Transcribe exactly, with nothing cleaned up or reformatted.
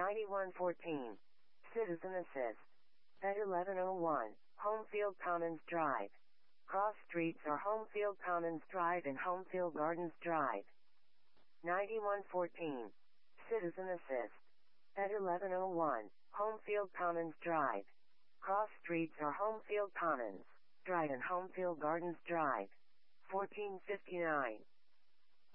ninety-one fourteen. Citizen Assist. At eleven oh one, Homefield Commons Drive. Cross streets are Homefield Commons Drive and Homefield Gardens Drive. ninety-one fourteen. Citizen Assist. At eleven oh one, Homefield Commons Drive. Cross streets are Homefield Commons Drive and Homefield Gardens Drive. fourteen fifty-nine.